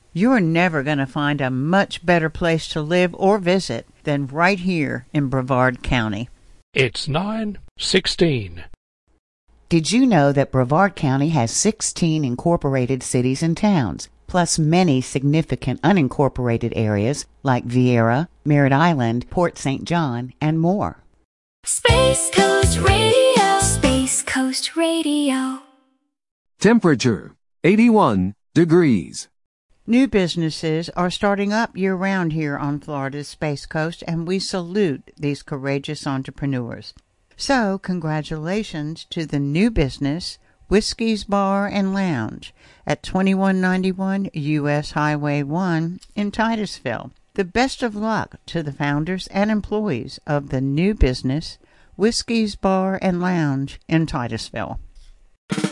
You're never going to find a much better place to live or visit than right here in Brevard County. It's 9:16. Did you know that Brevard County has 16 incorporated cities and towns, plus many significant unincorporated areas like Vieira, Merritt Island, Port St. John, and more? Space Coast Radio. Space Coast Radio. Temperature 81 degrees. New businesses are starting up year-round here on Florida's Space Coast, and we salute these courageous entrepreneurs. So, congratulations to the new business, Whiskey's Bar and Lounge, at 2191 U.S. Highway 1 in Titusville. The best of luck to the founders and employees of the new business, Whiskey's Bar and Lounge in Titusville.